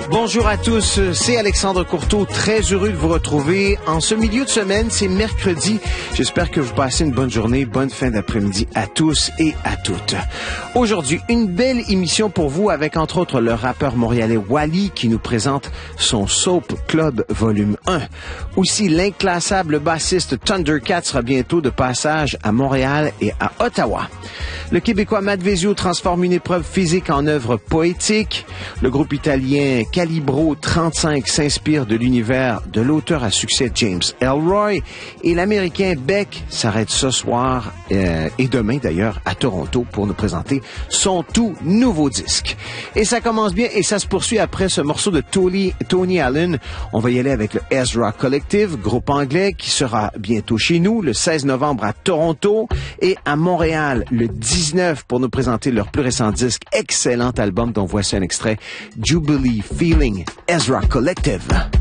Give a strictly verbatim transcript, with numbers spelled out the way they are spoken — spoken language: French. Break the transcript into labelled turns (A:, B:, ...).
A: Bonjour à tous, c'est Alexandre Courteau, très heureux de vous retrouver en ce milieu de semaine, c'est mercredi. J'espère que vous passez une bonne journée, bonne fin d'après-midi à tous et à toutes. Aujourd'hui, une belle émission pour vous avec entre autres le rappeur montréalais Wally qui nous présente son Soap Club volume un. Aussi, l'inclassable bassiste Thundercat sera bientôt de passage à Montréal et à Ottawa. Le Québécois Matt Vezio transforme une épreuve physique en œuvre poétique. Le groupe italien Calibro trente-cinq s'inspire de l'univers de l'auteur à succès James Ellroy. Et l'Américain Beck s'arrête ce soir euh, et demain d'ailleurs à Toronto pour nous présenter son tout nouveau disque. Et ça commence bien et ça se poursuit après ce morceau de Tony, Tony Allen. On va y aller avec le Ezra Collective, groupe anglais qui sera bientôt chez nous le seize novembre à Toronto et à Montréal le dix-neuf pour nous présenter leur plus récent disque, excellent album dont voici un extrait, Jubilee Feeling, Ezra Collective.